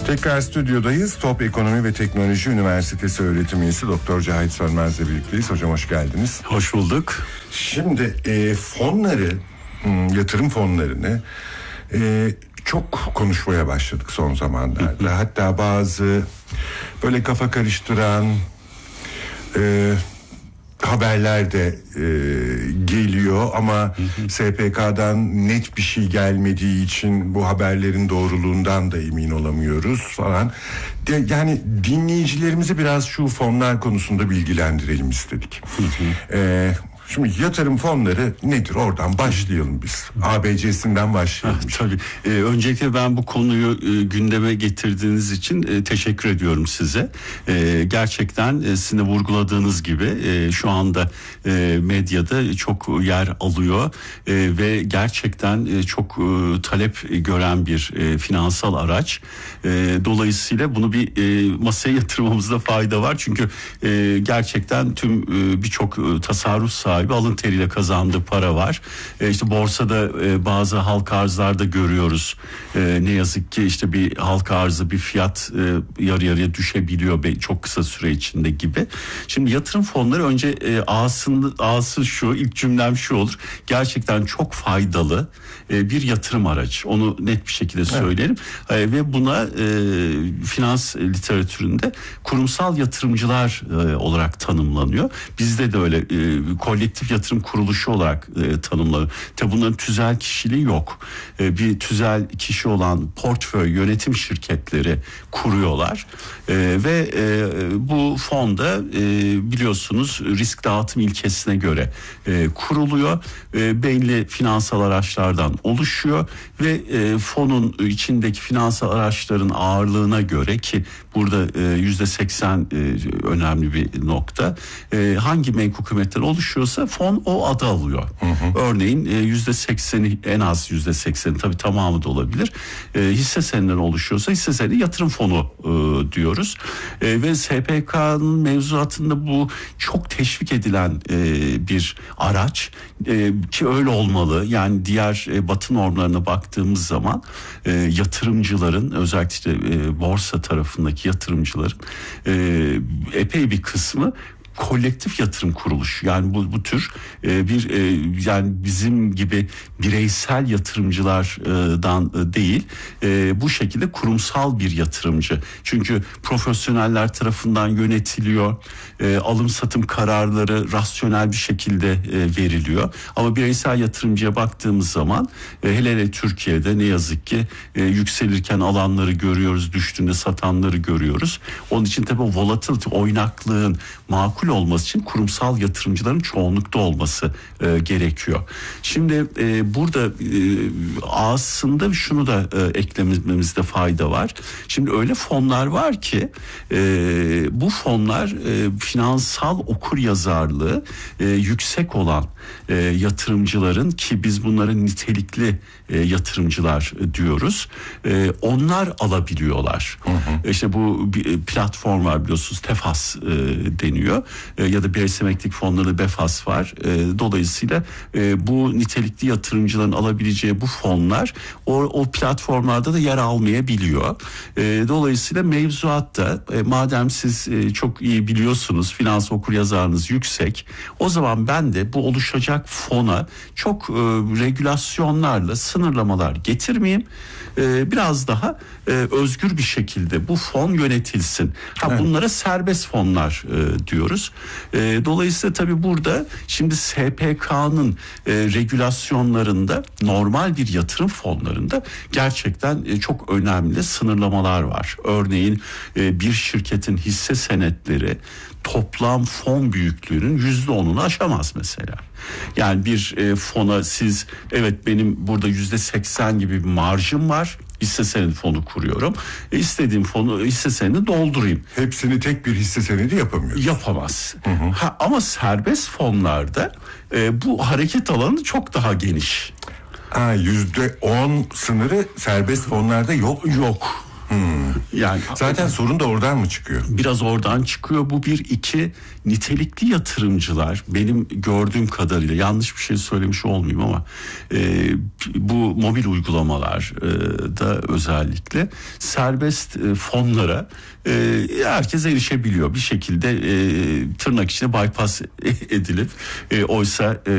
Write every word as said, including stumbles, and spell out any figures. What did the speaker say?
Tekrar stüdyodayız. Top Ekonomi ve Teknoloji Üniversitesi öğretim üyesi Doktor Cahit Sönmez'le birlikteyiz. Hocam hoş geldiniz. Hoş bulduk. Şimdi e, fonları, yatırım fonlarını e, çok konuşmaya başladık son zamanlarda. Hatta bazı böyle kafa karıştıran e, haberler de e, geliyor ama hı hı. S P K'dan net bir şey gelmediği için bu haberlerin doğruluğundan da emin olamıyoruz falan. De, yani dinleyicilerimizi biraz şu fonlar konusunda bilgilendirelim istedik. Hı hı. E, Şimdi yatırım fonları nedir? Oradan başlayalım biz. A B C'sinden başlayalım. Ha, tabii. Ee, öncelikle ben bu konuyu e, gündeme getirdiğiniz için e, teşekkür ediyorum size. E, gerçekten e, sizin de vurguladığınız gibi e, şu anda e, medyada çok yer alıyor e, ve gerçekten e, çok e, talep gören bir e, finansal araç. E, dolayısıyla bunu bir e, masaya yatırmamızda fayda var. Çünkü e, gerçekten tüm e, birçok e, tasarruf sahibi sahibi alın teriyle kazandığı para var. E işte borsada e, bazı halka arzlarda görüyoruz. E, ne yazık ki işte bir halka arzı bir fiyat e, yarı yarıya düşebiliyor be, çok kısa süre içinde gibi. Şimdi yatırım fonları önce e, ağasını, ağası şu ilk cümlem şu olur. Gerçekten çok faydalı e, bir yatırım aracı. Onu net bir şekilde söylerim. Evet. E, ve buna e, finans literatüründe kurumsal yatırımcılar e, olarak tanımlanıyor. Bizde de öyle e, kolektif yatırım kuruluşu olarak e, tanımlanıyor. Tabi bunların tüzel kişiliği yok. E, bir tüzel kişi olan portföy yönetim şirketleri kuruyorlar. E, ve e, bu fonda e, biliyorsunuz risk dağıtım ilkesine göre e, kuruluyor. E, belli finansal araçlardan oluşuyor ve e, fonun içindeki finansal araçların ağırlığına göre ki burada yüzde seksen önemli bir nokta. E, hangi menkul kıymetler oluşuyorsa fon o adı alıyor. Hı hı. Örneğin yüzde sekseni en az yüzde sekseni tabii tamamı da olabilir. E, hisse senedinden oluşuyorsa hisse senedi yatırım fonu e, diyoruz. E, ve S P K'nın mevzuatında bu çok teşvik edilen e, bir araç e, ki öyle olmalı. Yani diğer e, batı normlarına baktığımız zaman e, yatırımcıların özellikle işte, e, borsa tarafındaki yatırımcıların e, epey bir kısmı kolektif yatırım kuruluşu. Yani bu bu tür e, bir e, yani bizim gibi bireysel yatırımcılardan e, değil e, bu şekilde kurumsal bir yatırımcı. Çünkü profesyoneller tarafından yönetiliyor. E, alım satım kararları rasyonel bir şekilde e, veriliyor. Ama bireysel yatırımcıya baktığımız zaman e, hele hele Türkiye'de ne yazık ki e, yükselirken alanları görüyoruz, düştüğünde satanları görüyoruz. Onun için tabii volatility, oynaklığın makul olması için kurumsal yatırımcıların çoğunlukta olması e, gerekiyor. Şimdi e, burada e, aslında şunu da e, eklememizde fayda var. Şimdi öyle fonlar var ki e, bu fonlar e, finansal okuryazarlığı e, yüksek olan e, yatırımcıların ki biz bunların nitelikli e, yatırımcılar e, diyoruz. E, onlar alabiliyorlar. Hı hı. İşte bu bir platform var biliyorsunuz Tefas e, deniyor. E, ya da bireysel emeklilik fonları Befas var. E, dolayısıyla e, bu nitelikli yatırımcıların alabileceği bu fonlar o, o platformlarda da yer almayabiliyor. E, dolayısıyla mevzuatta e, madem siz e, çok iyi biliyorsunuz finans okuryazarlığınız yüksek o zaman ben de bu oluşacak fona çok e, regülasyonlarla sınırlamalar getirmeyeyim. E, biraz daha e, özgür bir şekilde bu fon yönetilsin. Ha, evet. Bunlara serbest fonlar e, diyoruz. E, dolayısıyla tabii burada şimdi S P K'nın e, regülasyonlarında normal bir yatırım fonlarında gerçekten e, çok önemli sınırlamalar var. Örneğin e, bir şirketin hisse senetleri toplam fon büyüklüğünün yüzde onunu aşamaz mesela. Yani bir e, fona siz evet benim burada yüzde seksen gibi bir marjım var. Hisse senedi fonu kuruyorum. E, istediğim fonu hisse senedi doldurayım. Hepsini tek bir hisse senedi yapamıyoruz. Yapamaz. Hı hı. Ha, ama serbest fonlarda e, bu hareket alanı çok daha geniş. Ha, yüzde on sınırı serbest fonlarda yok. Yok. Hmm. Yani Zaten sorun da oradan mı çıkıyor? Biraz oradan çıkıyor. Bu bir iki nitelikli yatırımcılar benim gördüğüm kadarıyla, yanlış bir şey söylemiş olmayayım ama e, bu mobil uygulamalar e, da özellikle serbest e, fonlara e, herkes erişebiliyor. Bir şekilde e, tırnak içinde bypass edilip e, oysa e,